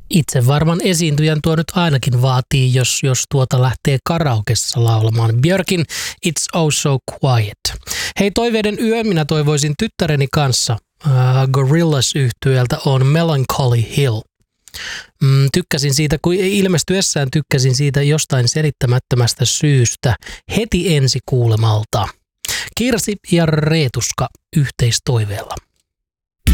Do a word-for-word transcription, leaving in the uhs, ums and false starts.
Itse varman esiintyjän tuo nyt ainakin vaatii, jos, jos tuota lähtee karaokessa laulamaan. Björkin It's Oh So Quiet. Hei, toiveiden yö minä toivoisin tyttäreni kanssa. Uh, Gorillaz-yhtyeeltä on Melancholy Hill. Mm, tykkäsin siitä, kun ilmestyessään tykkäsin siitä jostain selittämättömästä syystä heti ensi kuulemalta. Kirsi ja Reetuska yhteistoiveella.